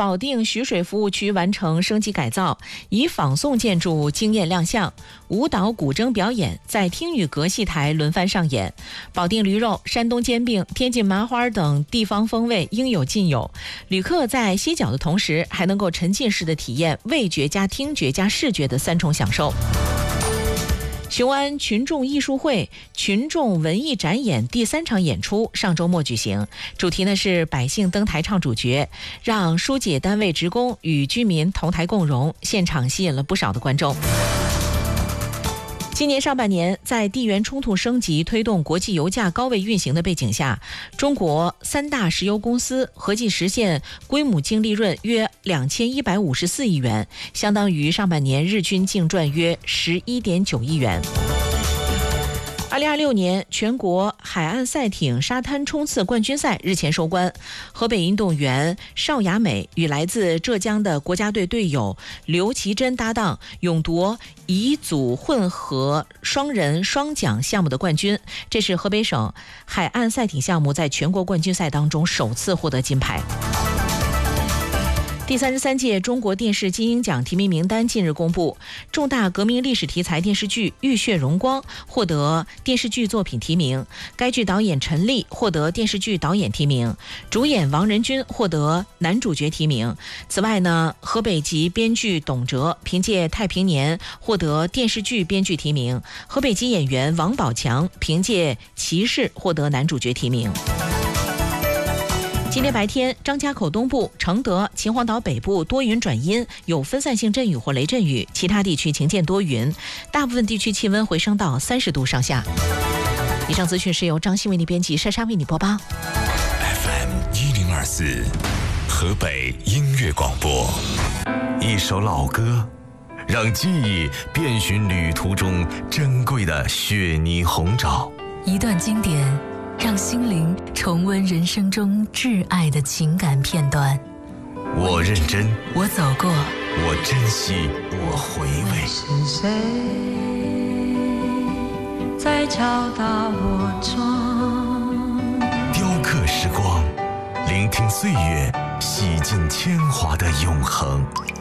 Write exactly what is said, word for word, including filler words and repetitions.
保定徐水服务区完成升级改造，以仿宋建筑惊艳亮相，舞蹈古筝表演在听雨阁戏台轮番上演。保定驴肉、山东煎饼、天津麻花等地方风味应有尽有，旅客在歇脚的同时，还能够沉浸式的体验味觉加听觉加视觉的三重享受。雄安群众艺术会群众文艺展演第三场演出上周末举行，主题呢是百姓登台唱主角，让疏解单位职工与居民同台共荣，现场吸引了不少的观众。今年上半年，在地缘冲突升级、推动国际油价高位运行的背景下，中国三大石油公司合计实现归母净利润约两千一百五十四亿元，相当于上半年日均净赚约十一点九亿元。二零二六年全国海岸赛艇沙滩冲刺冠军赛日前收官，河北运动员邵雅美与来自浙江的国家队队友刘奇珍搭档，勇夺乙组混合双人双桨项目的冠军。这是河北省海岸赛艇项目在全国冠军赛当中首次获得金牌。第三十三届中国电视金鹰奖提名名单近日公布，重大革命历史题材电视剧《浴血荣光》获得电视剧作品提名，该剧导演陈立获得电视剧导演提名，主演王仁君获得男主角提名。此外呢，河北籍编剧董哲凭借《太平年》获得电视剧编剧提名，河北籍演员王宝强凭借《骑士》获得男主角提名。今天白天，张家口东部、承德、秦皇岛北部多云转阴，有分散性阵雨或雷阵雨，其他地区晴间多云，大部分地区气温回升到三十度上下。以上资讯是由张欣为你编辑，珊珊为你播报。 F M 一零二四，河北音乐广播。一首老歌，让记忆遍寻旅途中珍贵的雪泥红枣； 一段经典，让心灵重温人生中挚爱的情感片段。 我认真， 我走过， 我珍惜，我回味。 是谁在敲打我窗？ 雕刻时光，聆听岁月洗尽铅华的永恒。